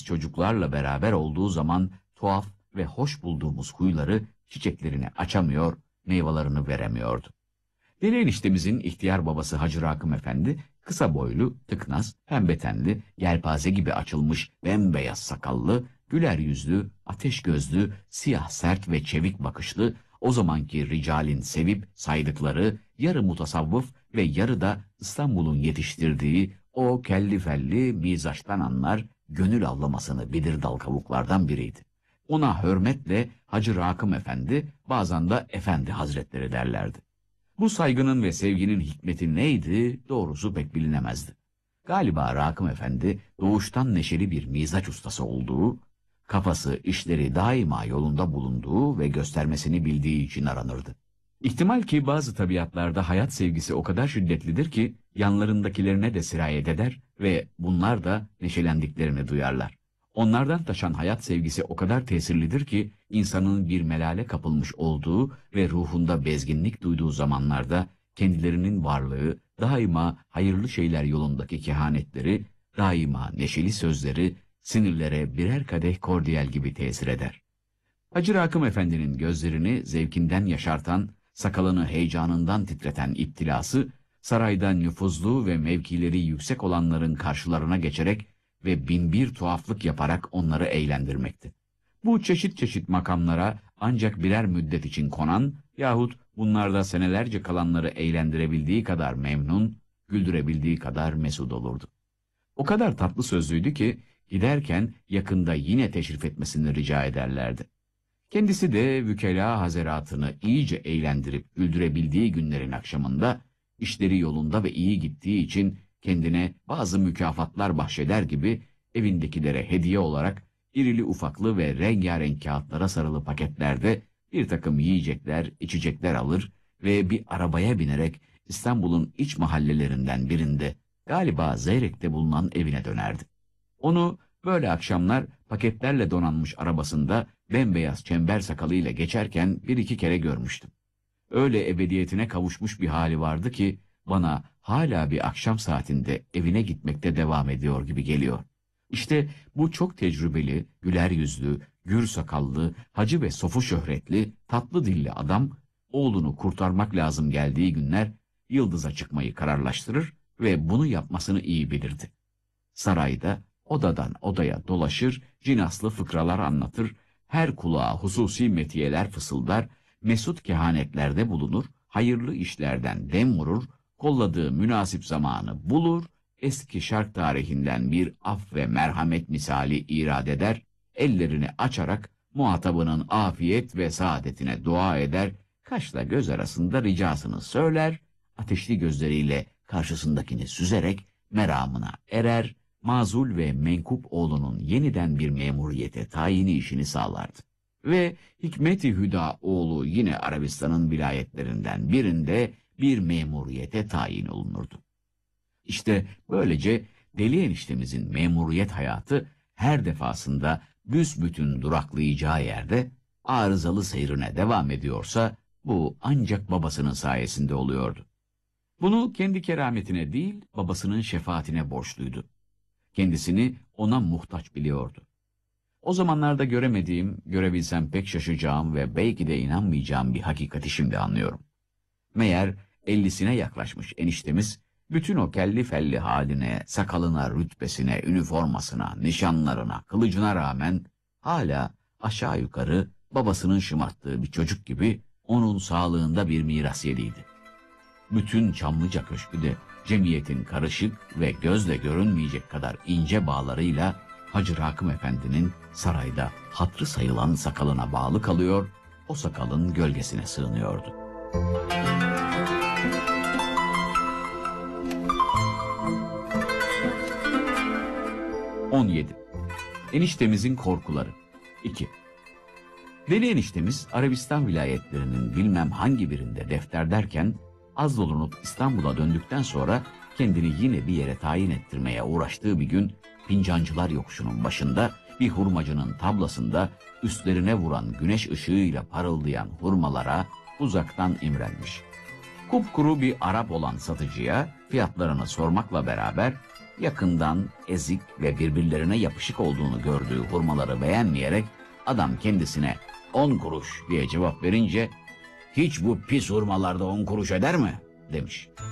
çocuklarla beraber olduğu zaman tuhaf ve hoş bulduğumuz huyları çiçeklerini açamıyor, meyvelerini veremiyordu. Deli eniştemizin ihtiyar babası Hacı Rakım Efendi, kısa boylu, tıknaz, pembe tenli, yelpaze gibi açılmış, bembeyaz sakallı, güler yüzlü, ateş gözlü, siyah sert ve çevik bakışlı, o zamanki ricalin sevip saydıkları, yarı mutasavvıf ve yarı da İstanbul'un yetiştirdiği o kelli felli mizaçtan anlar, gönül avlamasını bilir dal kavuklardan biriydi. Ona hürmetle Hacı Rakım Efendi, bazen de Efendi Hazretleri derlerdi. Bu saygının ve sevginin hikmeti neydi, doğrusu pek bilinemezdi. Galiba Rakım Efendi doğuştan neşeli bir mizaç ustası olduğu, kafası, işleri daima yolunda bulunduğu ve göstermesini bildiği için aranırdı. İhtimal ki bazı tabiatlarda hayat sevgisi o kadar şiddetlidir ki yanlarındakilerine de sirayet eder ve bunlar da neşelendiklerini duyarlar. Onlardan taşan hayat sevgisi o kadar tesirlidir ki insanın bir melale kapılmış olduğu ve ruhunda bezginlik duyduğu zamanlarda kendilerinin varlığı, daima hayırlı şeyler yolundaki kehanetleri, daima neşeli sözleri sinirlere birer kadeh kordiyal gibi tesir eder. Hacı Rakım Efendi'nin gözlerini zevkinden yaşartan, sakalını heyecanından titreten iptilası, sarayda nüfuzlu ve mevkileri yüksek olanların karşılarına geçerek ve binbir tuhaflık yaparak onları eğlendirmekti. Bu çeşit çeşit makamlara ancak birer müddet için konan yahut bunlarda senelerce kalanları eğlendirebildiği kadar memnun, güldürebildiği kadar mesut olurdu. O kadar tatlı sözlüydü ki giderken yakında yine teşrif etmesini rica ederlerdi. Kendisi de vükela hazeratını iyice eğlendirip güldürebildiği günlerin akşamında işleri yolunda ve iyi gittiği için kendine bazı mükafatlar bahşeder gibi evindekilere hediye olarak irili ufaklı ve rengarenk kağıtlara sarılı paketlerde bir takım yiyecekler, içecekler alır ve bir arabaya binerek İstanbul'un iç mahallelerinden birinde, galiba Zeyrek'te bulunan evine dönerdi. Onu böyle akşamlar paketlerle donanmış arabasında bembeyaz çember sakalıyla geçerken bir iki kere görmüştüm. Öyle ebediyetine kavuşmuş bir hali vardı ki bana hala bir akşam saatinde evine gitmekte devam ediyor gibi geliyor. İşte bu çok tecrübeli, güler yüzlü, gür sakallı, hacı ve sofu şöhretli, tatlı dilli adam, oğlunu kurtarmak lazım geldiği günler yıldıza çıkmayı kararlaştırır ve bunu yapmasını iyi bilirdi. Sarayda odadan odaya dolaşır, cinaslı fıkralar anlatır, her kulağa hususi metiyeler fısıldar, mesut kehanetlerde bulunur, hayırlı işlerden dem vurur, kolladığı münasip zamanı bulur, eski şark tarihinden bir af ve merhamet misali irad eder, ellerini açarak muhatabının afiyet ve saadetine dua eder, kaşla göz arasında ricasını söyler, ateşli gözleriyle karşısındakini süzerek meramına erer, mazul ve menkup oğlunun yeniden bir memuriyete tayini işini sağlardı. Ve Hikmet-i Hüda oğlu yine Arabistan'ın vilayetlerinden birinde bir memuriyete tayin olunurdu. İşte böylece Deli eniştemizin memuriyet hayatı her defasında büsbütün duraklayacağı yerde arızalı seyrine devam ediyorsa bu ancak babasının sayesinde oluyordu. Bunu kendi kerametine değil babasının şefaatine borçluydu. Kendisini ona muhtaç biliyordu. O zamanlarda göremediğim, görebilsem pek şaşacağım ve belki de inanmayacağım bir hakikati şimdi anlıyorum. Meğer 50'sine yaklaşmış eniştemiz, bütün o kelli felli haline, sakalına, rütbesine, üniformasına, nişanlarına, kılıcına rağmen hala aşağı yukarı babasının şımarttığı bir çocuk gibi onun sağlığında bir miras yeriydi. Bütün Çamlıca Köşkü de cemiyetin karışık ve gözle görünmeyecek kadar ince bağlarıyla Hacı Rakım Efendi'nin sarayda hatrı sayılan sakalına bağlı kalıyor, o sakalın gölgesine sığınıyordu. Eniştemizin korkuları 2. Deli eniştemiz Arabistan vilayetlerinin bilmem hangi birinde defter derken az dolunup İstanbul'a döndükten sonra kendini yine bir yere tayin ettirmeye uğraştığı bir gün Fincancılar Yokuşu'nun başında bir hurmacının tablasında üstlerine vuran güneş ışığıyla parıldayan hurmalara uzaktan imrenmiş. Kupkuru bir Arap olan satıcıya fiyatlarını sormakla beraber Yakından ezik ve birbirlerine yapışık olduğunu gördüğü hurmaları beğenmeyerek adam kendisine 10 kuruş diye cevap verince hiç bu pis hurmalarda 10 kuruş eder mi demiş.